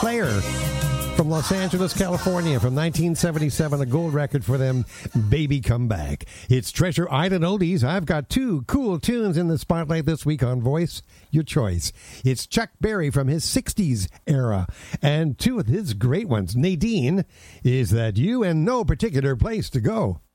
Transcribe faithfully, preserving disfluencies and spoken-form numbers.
Claire from Los Angeles, California, from nineteen seventy-seven, a gold record for them, Baby Come Back. It's Treasure Island Oldies. I've got two cool tunes in the spotlight this week on Voice Your Choice. It's Chuck Berry from his sixties era, and two of his great ones. Nadine, Is That You, and No Particular Place to Go.